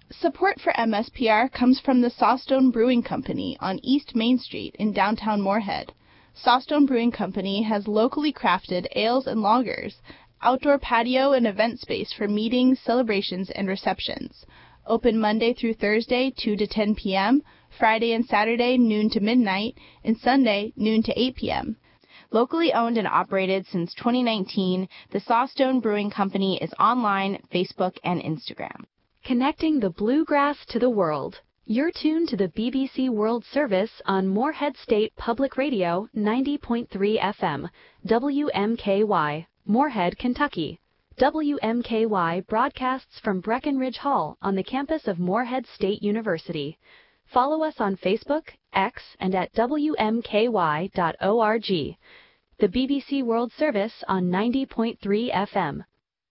Support for MSPR comes from the Sawstone Brewing Company on East Main Street in downtown Moorhead. Sawstone Brewing Company has locally crafted ales and lagers, outdoor patio and event space for meetings, celebrations, and receptions. Open Monday through Thursday, 2 to 10 p.m., Friday and Saturday, noon to midnight, and Sunday, noon to 8 p.m. Locally owned and operated since 2019, the Sawstone Brewing Company is online, Facebook, and Instagram. Connecting the bluegrass to the world. You're tuned to the BBC World Service on Moorhead State Public Radio 90.3 FM, WMKY, Moorhead, Kentucky. WMKY broadcasts from Breckenridge Hall on the campus of Moorhead State University. Follow us on Facebook, X, and at wmky.org. The BBC World Service on 90.3 FM.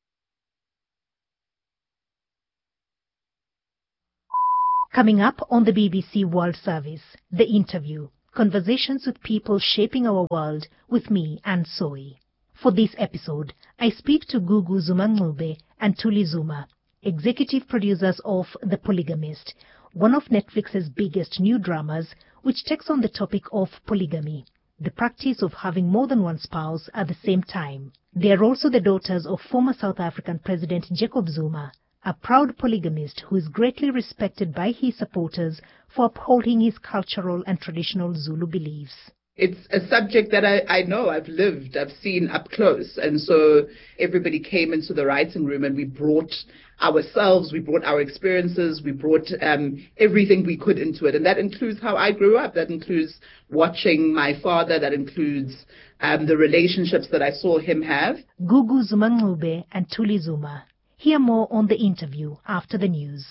Coming up on the BBC World Service, The Interview, conversations with people shaping our world with me, Anne Soy. For this episode, I speak to Gugu Zuma-Ncube and Thuli Zuma, executive producers of The Polygamist, one of Netflix's biggest new dramas, which takes on the topic of polygamy, the practice of having more than one spouse at the same time. They are also the daughters of former South African President Jacob Zuma, a proud polygamist who is greatly respected by his supporters for upholding his cultural and traditional Zulu beliefs. It's a subject that I know, I've lived, I've seen up close. And so everybody came into the writing room and we brought ourselves, we brought our experiences, we brought everything we could into it. And that includes how I grew up. That includes watching my father. That includes the relationships that I saw him have. Gugu Zuma-Ncube and Thuli Zuma. Hear more on The Interview after the news.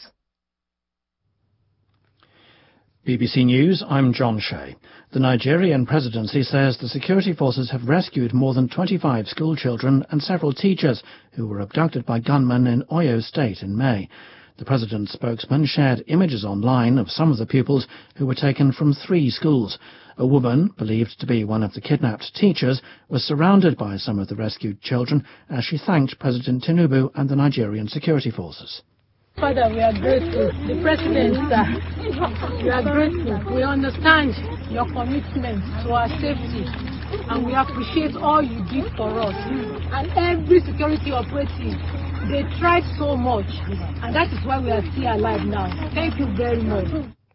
BBC News, I'm John Shea. The Nigerian presidency says the security forces have rescued more than 25 school children and several teachers who were abducted by gunmen in Oyo State in May. The president's spokesman shared images online of some of the pupils who were taken from 3 schools. A woman, believed to be one of the kidnapped teachers, was surrounded by some of the rescued children as she thanked President Tinubu and the Nigerian security forces. Father, we are grateful. The President, we are grateful. We understand your commitment to our safety, and we appreciate all you did for us. And every security operative, they tried so much, and that is why we are still alive now. Thank you very much.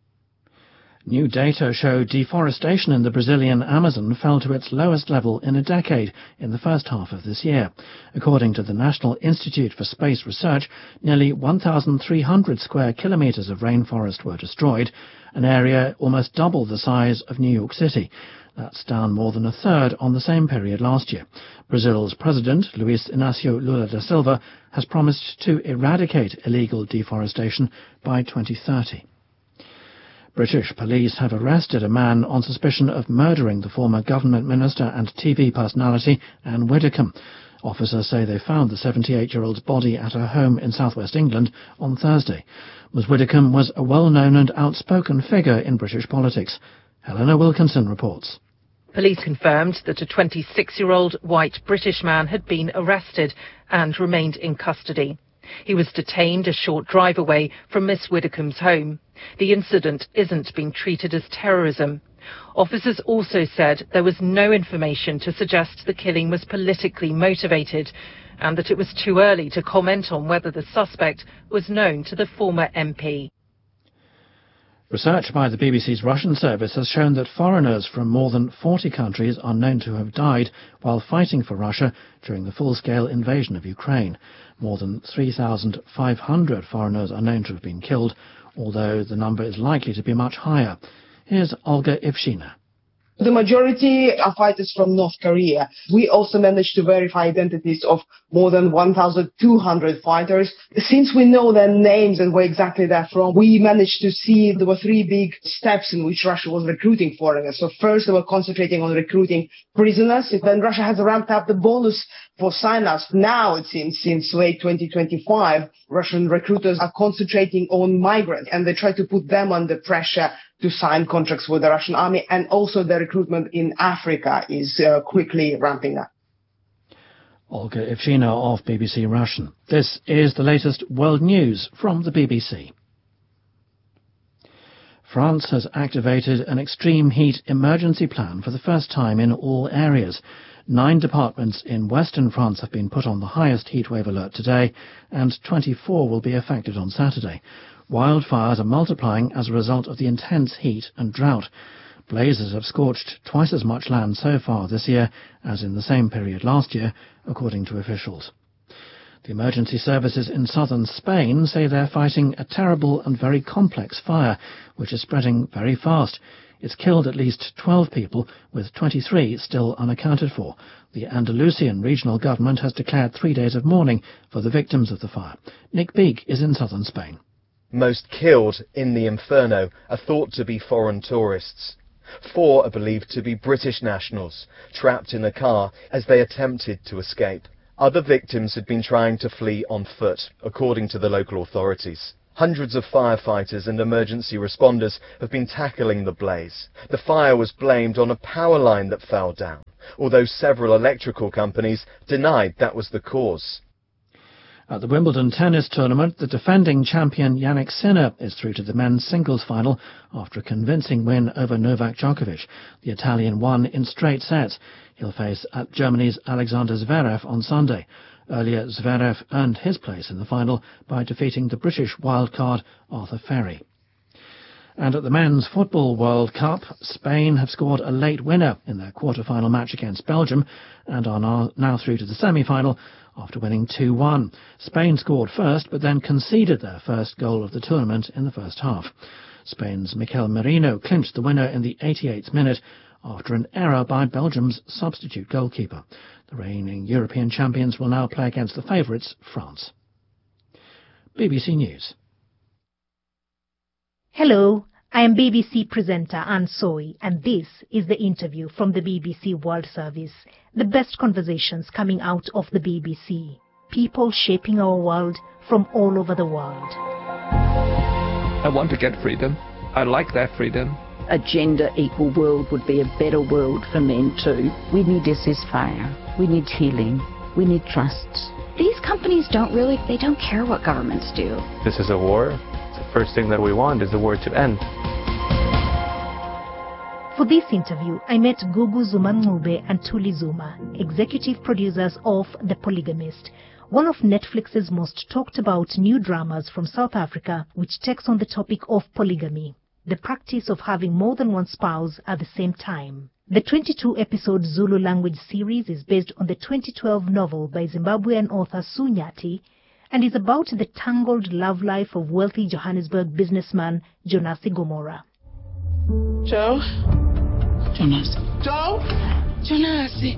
New data show deforestation in the Brazilian Amazon fell to its lowest level in a decade in the first half of this year. According to the National Institute for Space Research, nearly 1,300 square kilometres of rainforest were destroyed, an area almost double the size of New York City. That's down more than a third on the same period last year. Brazil's president, Luiz Inácio Lula da Silva, has promised to eradicate illegal deforestation by 2030. British police have arrested a man on suspicion of murdering the former government minister and TV personality Anne Widdecombe. Officers say they found the 78-year-old's body at her home in southwest England on Thursday. Ms Widdecombe was a well-known and outspoken figure in British politics. Helena Wilkinson reports. Police confirmed that a 26-year-old white British man had been arrested and remained in custody. He was detained a short drive away from Miss Widdecombe's home. The incident isn't being treated as terrorism. Officers also said there was no information to suggest the killing was politically motivated and that it was too early to comment on whether the suspect was known to the former MP. Research by the BBC's Russian service has shown that foreigners from more than 40 countries are known to have died while fighting for Russia during the full-scale invasion of Ukraine. More than 3,500 foreigners are known to have been killed, although the number is likely to be much higher. Here's Olga Ivshina. The majority are fighters from North Korea. We also managed to verify identities of more than 1,200 fighters. Since we know their names and where exactly they're from, we managed to see there were 3 big steps in which Russia was recruiting foreigners. So first, they were concentrating on recruiting prisoners. Then Russia has ramped up the bonus for sign-ups. Now, it seems, since late 2025, Russian recruiters are concentrating on migrants, and they try to put them under pressure to sign contracts with the Russian army, and also the recruitment in Africa is quickly ramping up. Olga Ivshina of BBC Russian. This is the latest world news from the BBC. France has activated an extreme heat emergency plan for the first time in all areas. 9 departments in western France have been put on the highest heatwave alert today, and 24 will be affected on Saturday. Wildfires are multiplying as a result of the intense heat and drought. Blazes have scorched twice as much land so far this year as in the same period last year, according to officials. The emergency services in southern Spain say they're fighting a terrible and very complex fire, which is spreading very fast. It's killed at least 12 people, with 23 still unaccounted for. The Andalusian regional government has declared 3 days of mourning for the victims of the fire. Nick Beek is in southern Spain. Most killed in the inferno are thought to be foreign tourists. 4 are believed to be British nationals, trapped in a car as they attempted to escape. Other victims had been trying to flee on foot, according to the local authorities. Hundreds of firefighters and emergency responders have been tackling the blaze. The fire was blamed on a power line that fell down, although several electrical companies denied that was the cause. At the Wimbledon tennis tournament, the defending champion Jannik Sinner is through to the men's singles final after a convincing win over Novak Djokovic. The Italian won in straight sets. He'll face Germany's Alexander Zverev on Sunday. Earlier, Zverev earned his place in the final by defeating the British wildcard Arthur Ferry. And at the Men's Football World Cup, Spain have scored a late winner in their quarter-final match against Belgium and are now through to the semi-final after winning 2-1. Spain scored first, but then conceded their first goal of the tournament in the first half. Spain's Mikel Merino clinched the winner in the 88th minute after an error by Belgium's substitute goalkeeper. The reigning European champions will now play against the favourites, France. BBC News. Hello, I am BBC presenter Anne Soy, and this is the interview from the BBC World Service. The best conversations coming out of the BBC. People shaping our world from all over the world. I want to get freedom. I like that freedom. A gender equal world would be a better world for men too. We need a ceasefire. We need healing. We need trust. These companies don't care what governments do. This is a war. The first thing that we want is the war to end. For this interview, I met Gugu Zuma-Ncube and Thuli Zuma, executive producers of The Polygamist, one of Netflix's most talked about new dramas from South Africa, which takes on the topic of polygamy, the practice of having more than one spouse at the same time. The 22-episode Zulu language series is based on the 2012 novel by Zimbabwean author Sue Nyati and is about the tangled love life of wealthy Johannesburg businessman Jonasi Gomora. Joe? Jonas. Joe? Jonasi.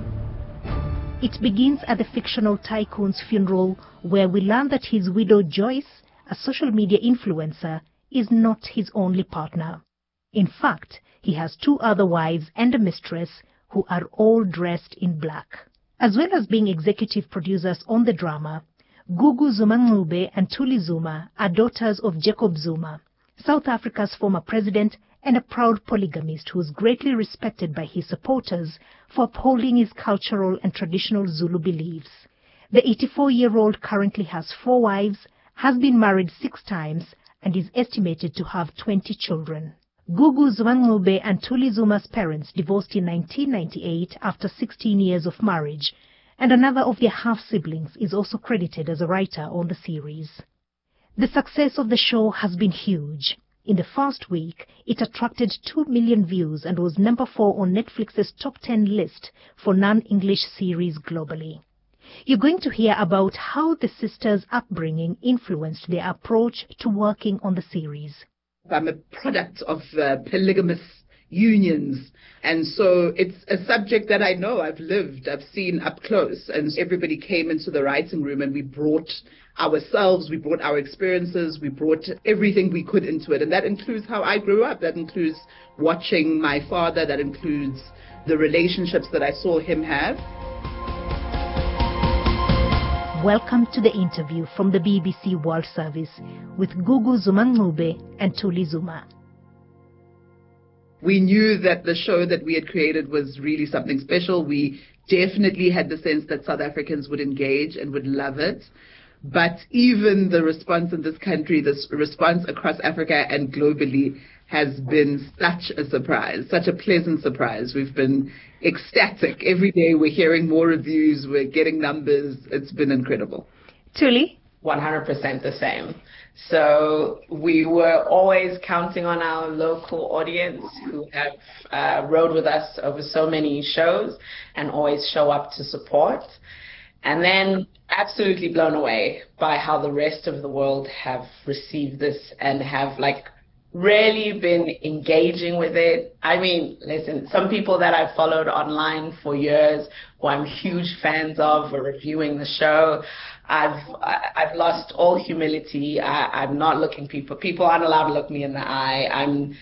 It begins at the fictional tycoon's funeral, where we learn that his widow Joyce, a social media influencer, is not his only partner. In fact, he has 2 other wives and a mistress who are all dressed in black. As well as being executive producers on the drama, Gugu Zuma-Ncube and Thuli Zuma are daughters of Jacob Zuma, South Africa's former president and a proud polygamist who is greatly respected by his supporters for upholding his cultural and traditional Zulu beliefs. The 84-year-old currently has 4 wives, has been married 6 times, and is estimated to have 20 children. Gugu Zuma-Ncube and Thuli Zuma's parents divorced in 1998 after 16 years of marriage, and another of their half-siblings is also credited as a writer on the series. The success of the show has been huge. In the first week, it attracted 2 million views and was number 4 on Netflix's top 10 list for non-English series globally. You're going to hear about how the sisters' upbringing influenced their approach to working on the series. I'm a product of polygamous unions, and so it's a subject that I know, I've lived, I've seen up close, and everybody came into the writing room and we brought ourselves, we brought our experiences, we brought everything we could into it, and that includes how I grew up, that includes watching my father, that includes the relationships that I saw him have. Welcome to the interview from the BBC World Service with Gugu Zuma-Ncube and Thuli Zuma. We knew that the show that we had created was really something special. We definitely had the sense that South Africans would engage and would love it. But even the response in this country, this response across Africa and globally, has been such a surprise, such a pleasant surprise. We've been ecstatic. Every day we're hearing more reviews, we're getting numbers. It's been incredible. Thuli? 100% the same. So we were always counting on our local audience who have rode with us over so many shows and always show up to support. And then absolutely blown away by how the rest of the world have received this and have really been engaging with it. I mean, listen, some people that I've followed online for years, who I'm huge fans of, are reviewing the show. I've lost all humility. I'm not looking people. People aren't allowed to look me in the eye. I'm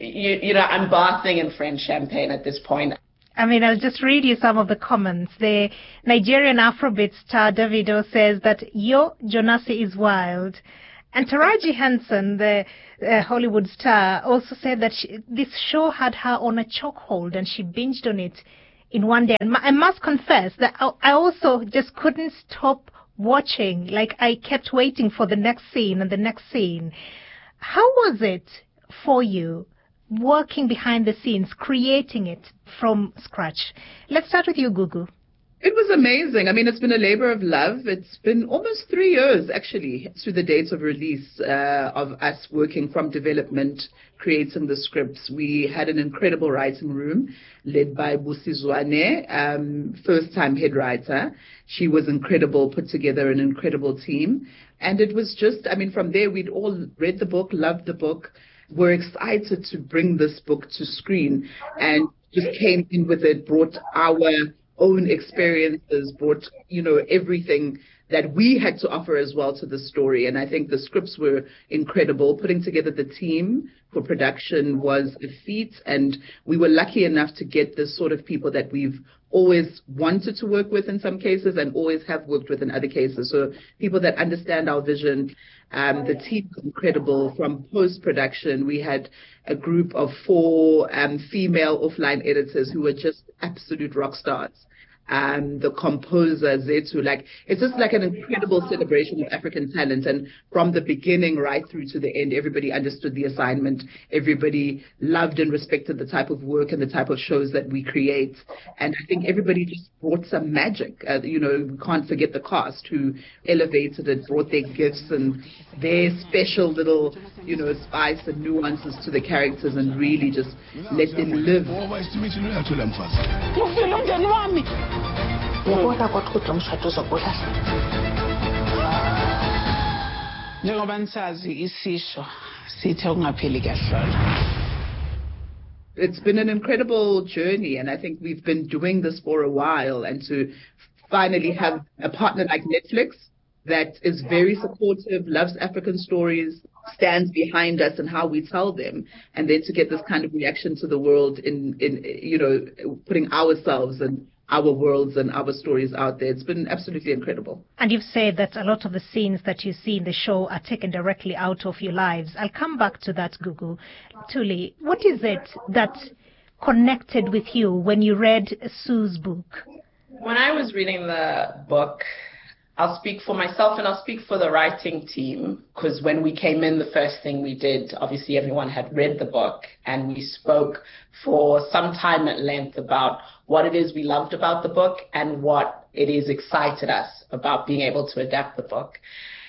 bathing in French champagne at this point. I mean, I'll just read you some of the comments. The Nigerian Afrobeat star Davido says that Yo Jonasi is wild. And Taraji Henson, the Hollywood star, also said that this show had her on a chokehold and she binged on it in one day. And I must confess that I also just couldn't stop watching. I kept waiting for the next scene and the next scene. How was it for you working behind the scenes, creating it from scratch? Let's start with you, Gugu. It was amazing. I mean, it's been a labor of love. It's been almost 3 years, actually, to the date of release of us working from development, creating the scripts. We had an incredible writing room led by Busi Zwane, first-time head writer. She was incredible, put together an incredible team. And it was just, I mean, from there, we'd all read the book, loved the book. We're excited to bring this book to screen and just came in with it, brought our own experiences, brought, everything that we had to offer as well to the story. And I think the scripts were incredible. Putting together the team for production was a feat. And we were lucky enough to get the sort of people that we've always wanted to work with in some cases and always have worked with in other cases. So people that understand our vision. The team was incredible. From post-production, we had a group of 4 female offline editors who were just absolute rock stars. The composer, Zetu, it's just an incredible celebration of African talent. And from the beginning right through to the end, everybody understood the assignment. Everybody loved and respected the type of work and the type of shows that we create. And I think everybody just brought some magic. We can't forget the cast who elevated it, brought their gifts and their special little, spice and nuances to the characters and really just let them live. It's been an incredible journey, and I think we've been doing this for a while, and to finally have a partner like Netflix that is very supportive, loves African stories, stands behind us and how we tell them, and then to get this kind of reaction to the world in putting ourselves and our worlds and our stories out there. It's been absolutely incredible. And you've said that a lot of the scenes that you see in the show are taken directly out of your lives. I'll come back to that, Gugu. Thuli, what is it that connected with you when you read Sue's book? When I was reading the book, I'll speak for myself and I'll speak for the writing team, because when we came in, the first thing we did, obviously everyone had read the book, and we spoke for some time at length about what it is we loved about the book and what it is excited us about being able to adapt the book.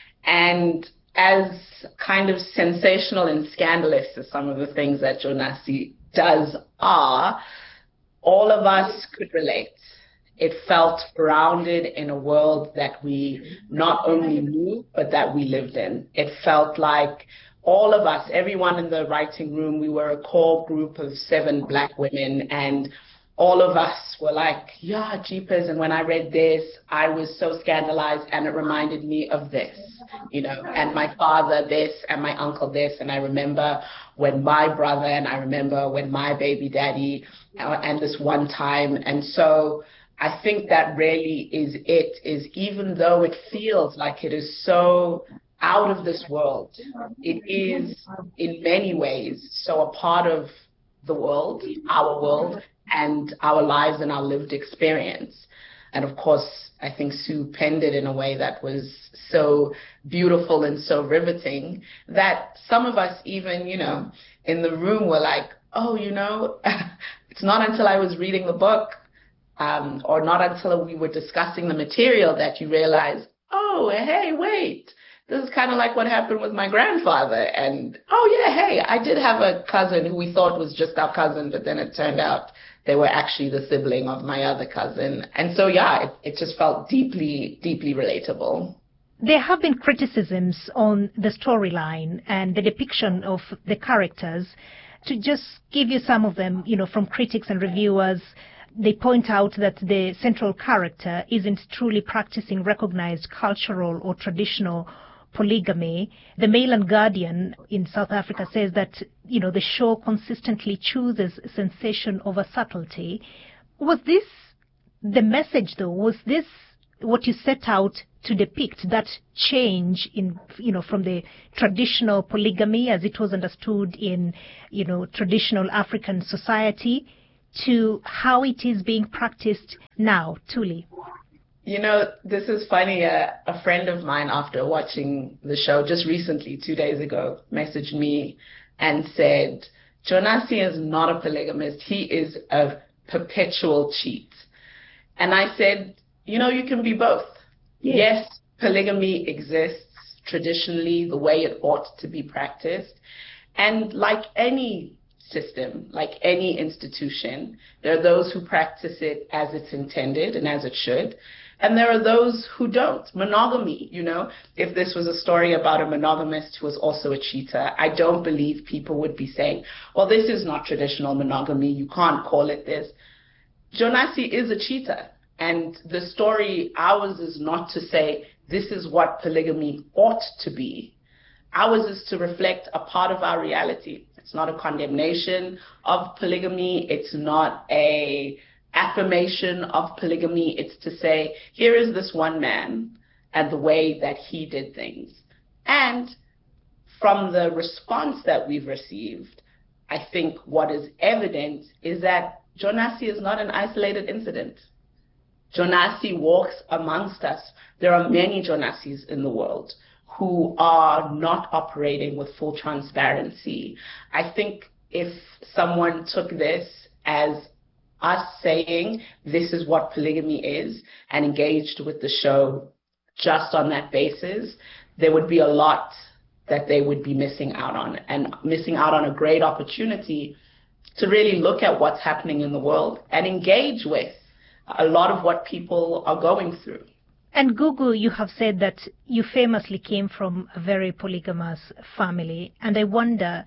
And as kind of sensational and scandalous as some of the things that Jonasi does are, all of us could relate. It felt grounded in a world that we not only knew, but that we lived in. It felt like all of us, everyone in the writing room, we were a core group of 7 Black women, and all of us were like, yeah, jeepers. And when I read this, I was so scandalized, and it reminded me of this, and my father this, and my uncle this. And I remember when my brother, and I remember when my baby daddy, and this one time. And so I think that really is even though it feels like it is so out of this world, it is in many ways so a part of the world, our world, and our lives and our lived experience. And of course, I think Sue penned it in a way that was so beautiful and so riveting that some of us even, in the room were like, oh, it's not until I was reading the book or not until we were discussing the material that you realize, oh, hey, wait, this is kind of like what happened with my grandfather. And, oh, yeah, hey, I did have a cousin who we thought was just our cousin, but then it turned out they were actually the sibling of my other cousin. And so, yeah, it just felt deeply, deeply relatable. There have been criticisms on the storyline and the depiction of the characters. To just give you some of them, from critics and reviewers, they point out that the central character isn't truly practicing recognized cultural or traditional polygamy. The Mail and Guardian in South Africa says that, the show consistently chooses sensation over subtlety. Was this the message, though? Was this what you set out to depict, that change in, from the traditional polygamy as it was understood in, traditional African society to how it is being practiced now, Thuli? This is funny. A friend of mine, after watching the show just recently, 2 days ago, messaged me and said, Jonasi is not a polygamist. He is a perpetual cheat. And I said, you can be both. Yes, polygamy exists traditionally the way it ought to be practiced. And like any system, like any institution, there are those who practice it as it's intended and as it should. And there are those who don't. Monogamy, if this was a story about a monogamist who was also a cheater, I don't believe people would be saying, well, this is not traditional monogamy. You can't call it this. Jonasi is a cheater. And the story, ours is not to say this is what polygamy ought to be. Ours is to reflect a part of our reality. It's not a condemnation of polygamy. It's not a affirmation of polygamy. It's to say, here is this one man and the way that he did things. And from the response that we've received, I think what is evident is that Jonasi is not an isolated incident. Jonasi walks amongst us. There are many Jonasis in the world who are not operating with full transparency. I think if someone took this as us saying this is what polygamy is and engaged with the show just on that basis, there would be a lot that they would be missing out on, and missing out on a great opportunity to really look at what's happening in the world and engage with a lot of what people are going through. And Gugu, you have said that you famously came from a very polygamous family, and I wonder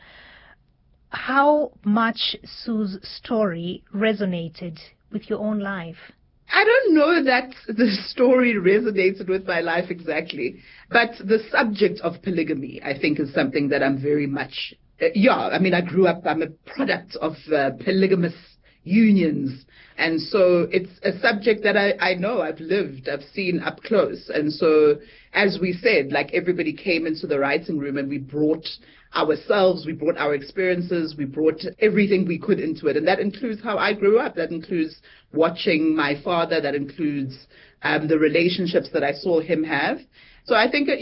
how much Sue's story resonated with your own life. I don't know that the story resonated with my life exactly, but the subject of polygamy, I think, is something that I'm very much, I grew up, I'm a product of polygamous unions. And so it's a subject that I know, I've lived, I've seen up close. And so, as we said, like everybody came into the writing room and we brought ourselves, we brought our experiences, we brought everything we could into it. And that includes how I grew up. That includes watching my father. That includes the relationships that I saw him have. So I think,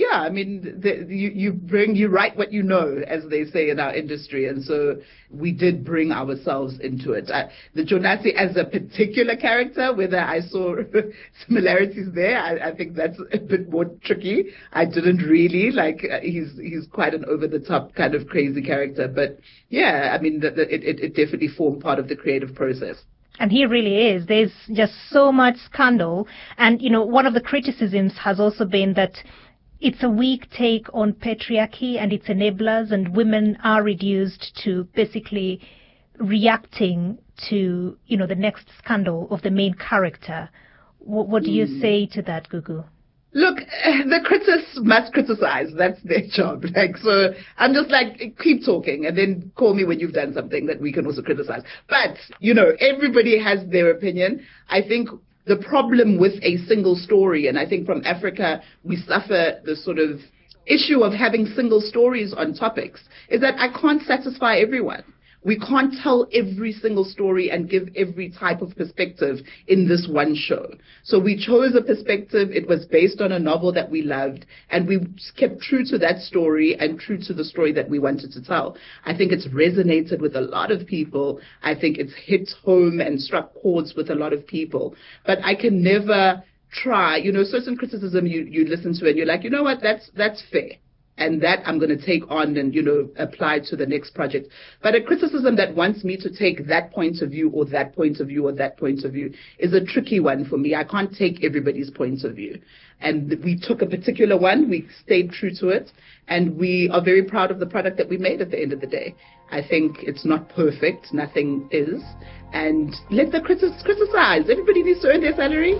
you write what you know, as they say in our industry. And so we did bring ourselves into it. The Jonasi as a particular character, whether I saw similarities there, I think that's a bit more tricky. I didn't really, he's quite an over-the-top kind of crazy character. But yeah, it definitely formed part of the creative process. And he really is. There's just so much scandal. And, one of the criticisms has also been that it's a weak take on patriarchy and its enablers, and women are reduced to basically reacting to, the next scandal of the main character. What do you say to that, Gugu? Look, the critics must criticize. That's their job. So I'm just keep talking and then call me when you've done something that we can also criticize. But, everybody has their opinion. I think the problem with a single story, and I think from Africa, we suffer the sort of issue of having single stories on topics, is that I can't satisfy everyone. We can't tell every single story and give every type of perspective in this one show. So we chose a perspective. It was based on a novel that we loved, and we kept true to that story and true to the story that we wanted to tell. I think it's resonated with a lot of people. I think it's hit home and struck chords with a lot of people. But I can never try, certain criticism you listen to and you're like, you know what, that's fair. And that I'm going to take on and, apply to the next project. But a criticism that wants me to take that point of view or that point of view or that point of view is a tricky one for me. I can't take everybody's point of view. And we took a particular one. We stayed true to it. And we are very proud of the product that we made at the end of the day. I think it's not perfect. Nothing is. And let the critics criticize. Everybody needs to earn their salary.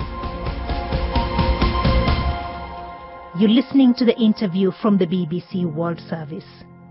You're listening to the interview from the BBC World Service.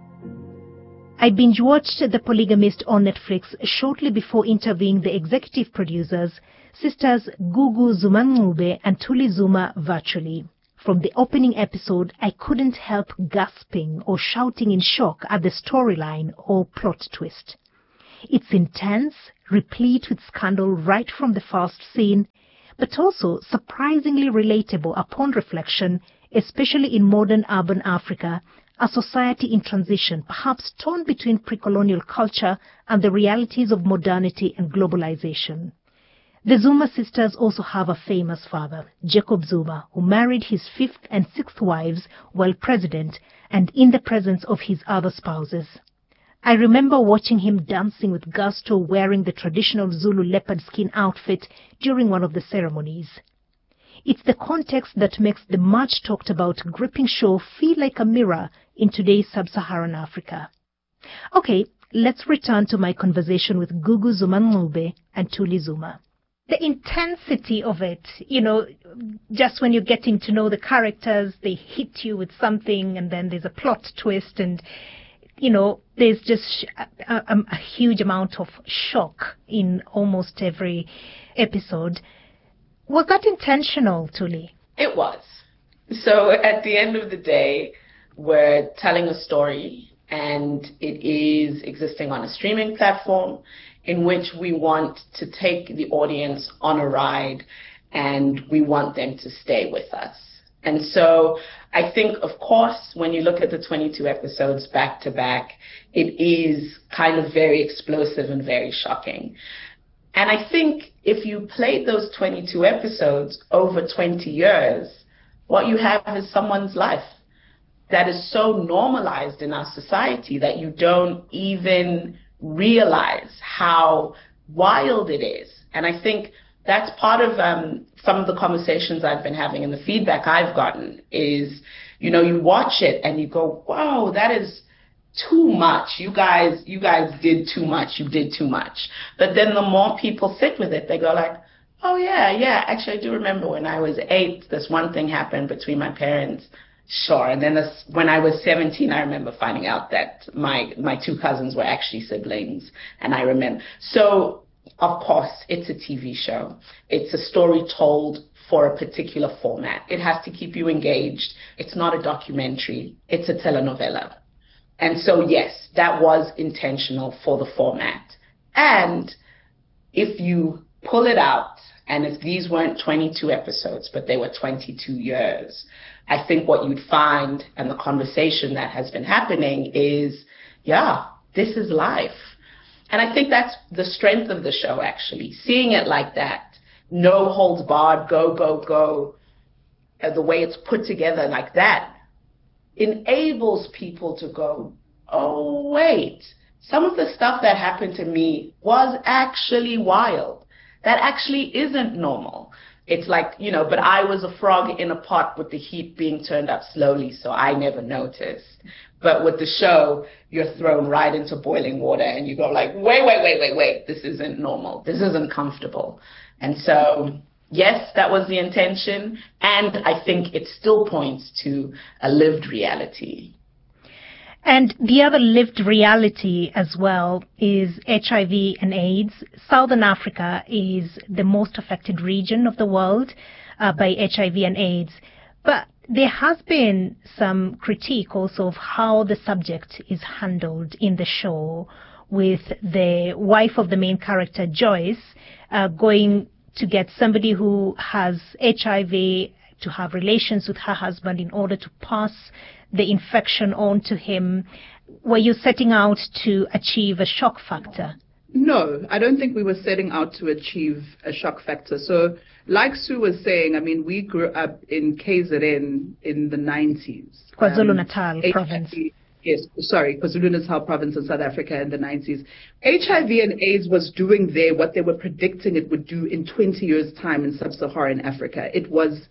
I binge-watched The Polygamist on Netflix shortly before interviewing the executive producers, sisters Gugu Zuma-Ncube and Thuli Zuma virtually. From the opening episode, I couldn't help gasping or shouting in shock at the storyline or plot twist. It's intense, replete with scandal right from the first scene, but also surprisingly relatable upon reflection, especially in modern urban Africa, a society in transition, perhaps torn between pre-colonial culture and the realities of modernity and globalization. The Zuma sisters also have a famous father, Jacob Zuma, who married his fifth and sixth wives while president and in the presence of his other spouses. I remember watching him dancing with gusto wearing the traditional Zulu leopard skin outfit during one of the ceremonies. It's the context that makes the much talked about gripping show feel like a mirror in today's sub-Saharan Africa. Okay, let's return to my conversation with Gugu Zuma-Ncube and Thuli Zuma. The intensity of it, just when you're getting to know the characters, they hit you with something and then there's a plot twist and, there's just a huge amount of shock in almost every episode. Was that intentional, Thuli? It was. So at the end of the day, we're telling a story and it is existing on a streaming platform in which we want to take the audience on a ride and we want them to stay with us. And so I think, of course, when you look at the 22 episodes back to back, it is kind of very explosive and very shocking. And I think if you played those 22 episodes over 20 years, what you have is someone's life that is so normalized in our society that you don't even realize how wild it is. And I think that's part of some of the conversations I've been having and the feedback I've gotten is, you watch it and you go, wow, that is too much. You guys did too much. You did too much. But then the more people sit with it, they go like, oh yeah. Actually, I do remember when I was 8, this one thing happened between my parents. Sure. And then when I was 17, I remember finding out that my 2 cousins were actually siblings. And I remember. So, of course, it's a TV show. It's a story told for a particular format. It has to keep you engaged. It's not a documentary. It's a telenovela. And so, yes, that was intentional for the format. And if you pull it out, and if these weren't 22 episodes, but they were 22 years, I think what you'd find and the conversation that has been happening is, yeah, this is life. And I think that's the strength of the show, actually. Seeing it like that, no holds barred, go, the way it's put together like that, enables people to go, oh, wait, some of the stuff that happened to me was actually wild. That actually isn't normal. It's like, but I was a frog in a pot with the heat being turned up slowly, so I never noticed. But with the show, you're thrown right into boiling water and you go like, wait, this isn't normal. This isn't comfortable. And so, yes, that was the intention. And I think it still points to a lived reality. And the other lived reality as well is HIV and AIDS. Southern Africa is the most affected region of the world by HIV and AIDS. But there has been some critique also of how the subject is handled in the show. with the wife of the main character, Joyce, going to get somebody who has HIV to have relations with her husband in order to pass the infection on to him. Were you setting out to achieve a shock factor? No, I don't think we were setting out to achieve a shock factor. So, like Sue was saying, I mean, we grew up in KZN in the 90s. KwaZulu-Natal province. Yes, sorry, KwaZulu-Natal province in South Africa in the 90s. HIV and AIDS was doing there what they were predicting it would do in 20 years' time in sub-Saharan Africa. It was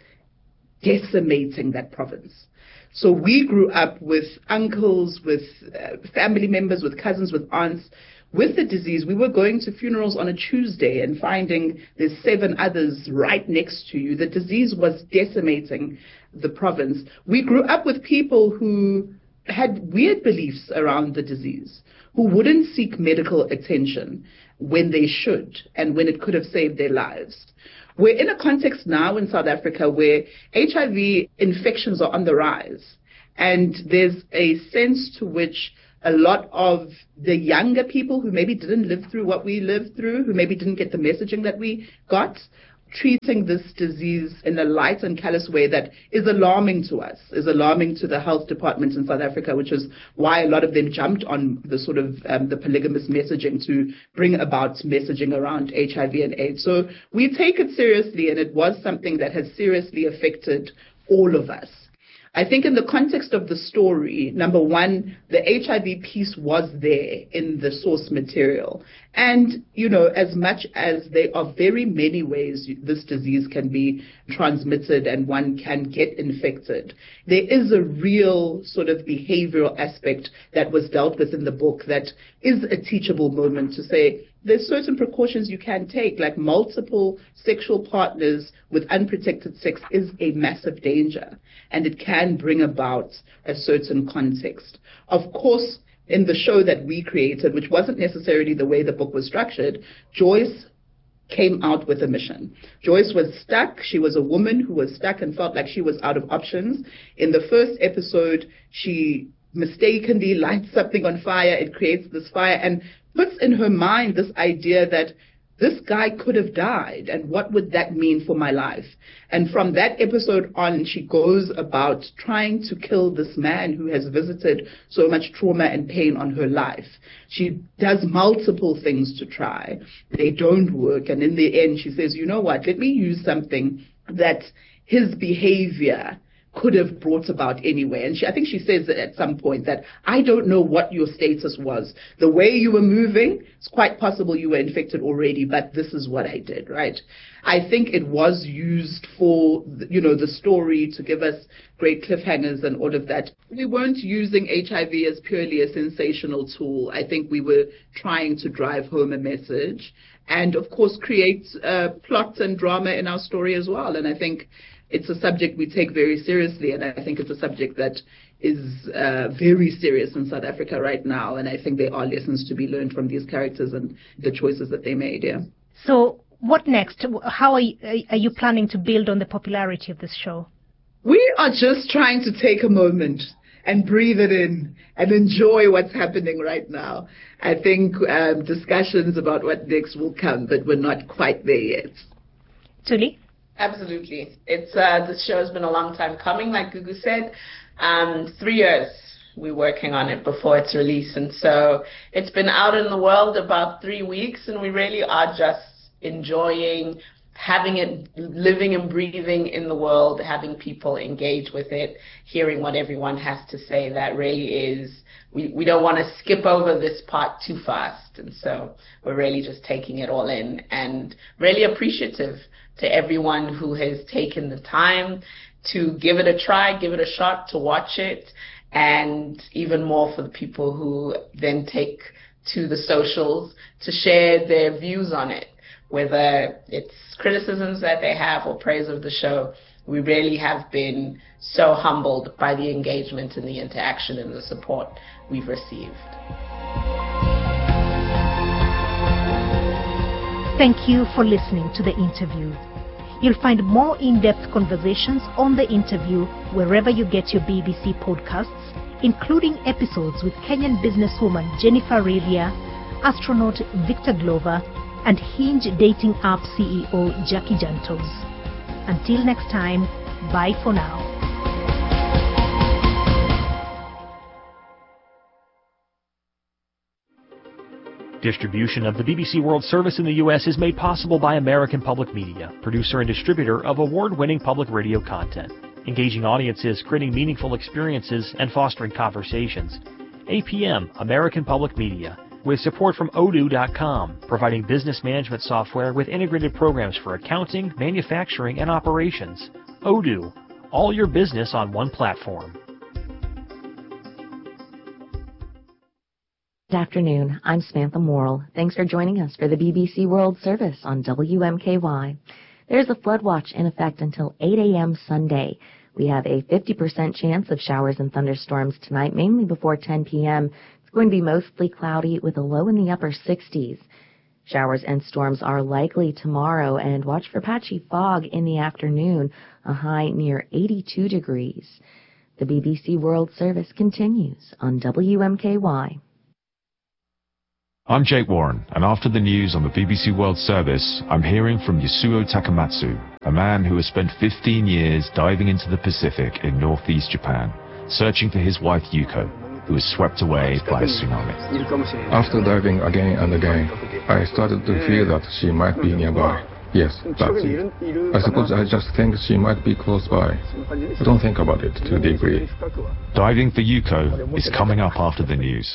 decimating that province. So we grew up with uncles, with family members, with cousins, with aunts, with the disease. We were going to funerals on a Tuesday and finding there's 7 others right next to you. The disease was decimating the province. We grew up with people who had weird beliefs around the disease, who wouldn't seek medical attention when they should and when it could have saved their lives. We're in a context now in South Africa where HIV infections are on the rise, and there's a sense to which a lot of the younger people who maybe didn't live through what we lived through, who maybe didn't get the messaging that we got, treating this disease in a light and callous way that is alarming to us, is alarming to the health department in South Africa, which is why a lot of them jumped on the sort of the polygamous messaging to bring about messaging around HIV and AIDS. So we take it seriously, and it was something that has seriously affected all of us. I think in the context of the story, number one, the HIV piece was there in the source material. And, you know, as much as there are very many ways this disease can be transmitted and one can get infected, there is a real sort of behavioral aspect that was dealt with in the book that is a teachable moment to say, there's certain precautions you can take, like multiple sexual partners with unprotected sex is a massive danger, and it can bring about a certain context. Of course, in the show that we created, which wasn't necessarily the way the book was structured, Joyce came out with a mission. Joyce was stuck. She was a woman who was stuck and felt like she was out of options. In the first episode, she mistakenly lights something on fire. It creates this fire and puts in her mind this idea that this guy could have died, and what would that mean for my life? And from that episode on, she goes about trying to kill this man who has visited so much trauma and pain on her life. She does multiple things to try. They don't work, and in the end, she says, you know what, let me use something that his behavior could have brought about anyway. And I think she says at some point that I don't know what your status was. The way you were moving, it's quite possible you were infected already, but this is what I did, right? I think it was used for, you know, the story to give us great cliffhangers and all of that. We weren't using HIV as purely a sensational tool. I think we were trying to drive home a message and, of course, create plot and drama in our story as well. And I think it's a subject we take very seriously, and I think it's a subject that is very serious in South Africa right now, and I think there are lessons to be learned from these characters and the choices that they made, yeah. So what next? How are you planning to build on the popularity of this show? We are just trying to take a moment and breathe it in and enjoy what's happening right now. I think discussions about what next will come, but we're not quite there yet. Tuli? Absolutely. It's this show has been a long time coming, like Gugu said. 3 years we're working on it before its release. And so it's been out in the world about 3 weeks, and we really are just enjoying having it, living and breathing in the world, having people engage with it, hearing what everyone has to say. That really is, we don't want to skip over this part too fast. And so we're really just taking it all in and really appreciative to everyone who has taken the time to give it a try, give it a shot, to watch it, and even more for the people who then take to the socials to share their views on it, whether it's criticisms that they have or praise of the show. We really have been so humbled by the engagement and the interaction and the support we've received. Thank you for listening to the interview. You'll find more in-depth conversations on the interview wherever you get your BBC podcasts, including episodes with Kenyan businesswoman Jennifer Rivia, astronaut Victor Glover, and Hinge dating app CEO Jackie Jantos. Until next time, bye for now. Distribution of the BBC World Service in the U.S. is made possible by American Public Media, producer and distributor of award-winning public radio content, engaging audiences, creating meaningful experiences, and fostering conversations. APM, American Public Media, with support from Odoo.com, providing business management software with integrated programs for accounting, manufacturing, and operations. Odoo, all your business on one platform. Good afternoon. I'm Samantha Morrill. Thanks for joining us for the BBC World Service on WMKY. There's a flood watch in effect until 8 a.m. Sunday. We have a 50% chance of showers and thunderstorms tonight, mainly before 10 p.m. It's going to be mostly cloudy with a low in the upper 60s. Showers and storms are likely tomorrow, and watch for patchy fog in the afternoon, a high near 82 degrees. The BBC World Service continues on WMKY. I'm Jake Warren, and after the news on the BBC World Service, I'm hearing from Yasuo Takamatsu, a man who has spent 15 years diving into the Pacific in northeast Japan, searching for his wife Yuko, who was swept away by a tsunami. After diving again and again, I started to feel that she might be nearby. Yes, that's it. I suppose I just think she might be close by. I don't think about it too deeply. Diving for Yuko is coming up after the news.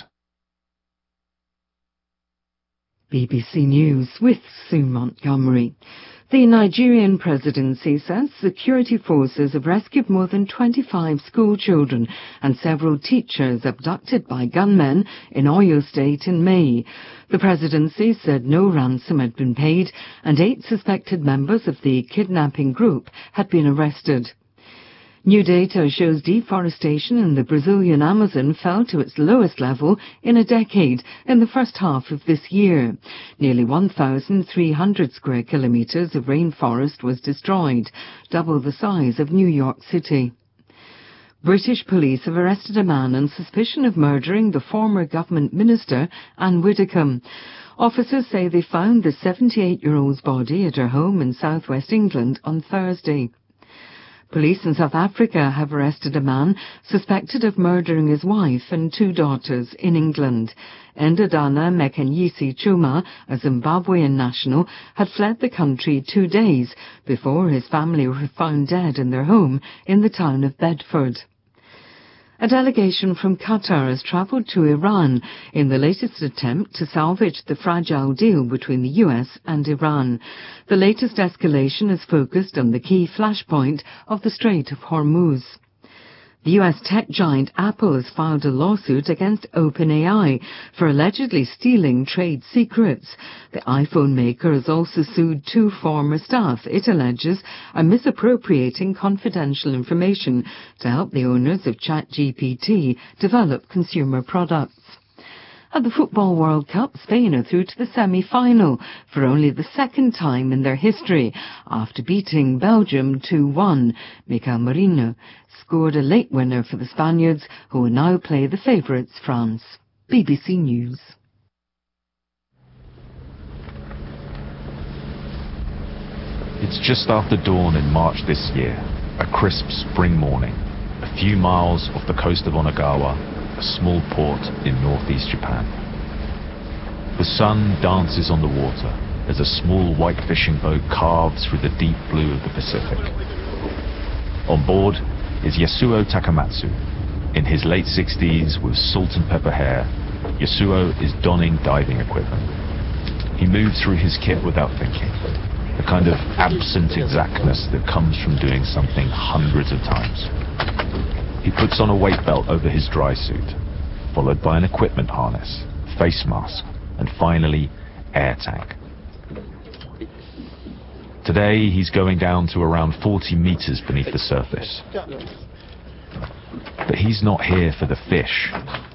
BBC News with Sue Montgomery. The Nigerian presidency says security forces have rescued more than 25 school children and several teachers abducted by gunmen in Oyo State in May. The presidency said no ransom had been paid and 8 suspected members of the kidnapping group had been arrested. New data shows deforestation in the Brazilian Amazon fell to its lowest level in a decade in the first half of this year. Nearly 1,300 square kilometers of rainforest was destroyed, double the size of New York City. British police have arrested a man on suspicion of murdering the former government minister, Anne Widdecombe. Officers say they found the 78-year-old's body at her home in southwest England on Thursday. Police in South Africa have arrested a man suspected of murdering his wife and 2 daughters in England. Ndadana Mekanyisi Chuma, a Zimbabwean national, had fled the country 2 days before his family were found dead in their home in the town of Bedford. A delegation from Qatar has travelled to Iran in the latest attempt to salvage the fragile deal between the US and Iran. The latest escalation is focused on the key flashpoint of the Strait of Hormuz. The US tech giant Apple has filed a lawsuit against OpenAI for allegedly stealing trade secrets. The iPhone maker has also sued 2 former staff it alleges are misappropriating confidential information to help the owners of ChatGPT develop consumer products. At the Football World Cup, Spain are through to the semi-final for only the 2nd time in their history after beating Belgium 2-1. Mikel Merino scored a late winner for the Spaniards, who will now play the favourites France. BBC News. It's just after dawn in March this year, a crisp spring morning, a few miles off the coast of Onagawa, a small port in northeast Japan. The sun dances on the water as a small white fishing boat carves through the deep blue of the Pacific. On board is Yasuo Takamatsu. In his late 60s with salt and pepper hair, Yasuo is donning diving equipment. He moves through his kit without thinking, the kind of absent exactness that comes from doing something hundreds of times. He puts on a weight belt over his dry suit, followed by an equipment harness, face mask, and finally, air tank. Today, he's going down to around 40 meters beneath the surface. But he's not here for the fish.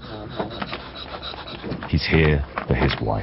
He's here for his wife.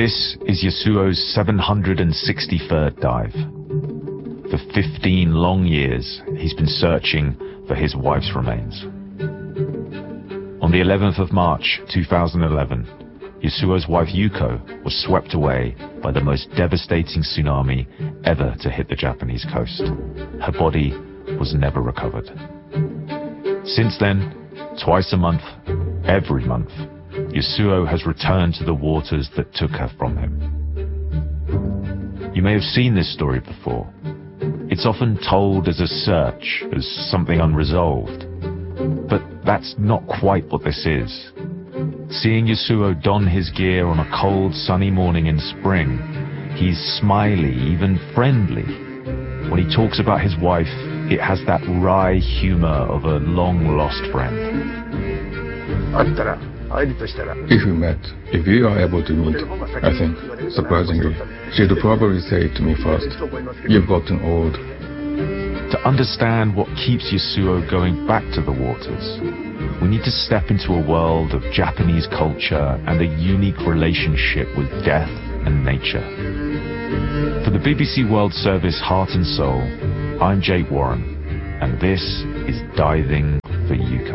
This is Yasuo's 763rd dive. For 15 long years, he's been searching for his wife's remains. On the 11th of March 2011, Yasuo's wife Yuko was swept away by the most devastating tsunami ever to hit the Japanese coast. Her body was never recovered. Since then, twice a month, every month, Yasuo has returned to the waters that took her from him. You may have seen this story before. It's often told as a search, as something unresolved. But that's not quite what this is. Seeing Yasuo don his gear on a cold, sunny morning in spring, he's smiley, even friendly. When he talks about his wife, it has that wry humor of a long-lost friend. If you are able to meet, I think, surprisingly, she'd probably say to me first, "You've gotten old." To understand what keeps Yasuo going back to the waters, we need to step into a world of Japanese culture and a unique relationship with death and nature. For the BBC World Service Heart and Soul, I'm Jake Warren, and this is Diving for Yuko.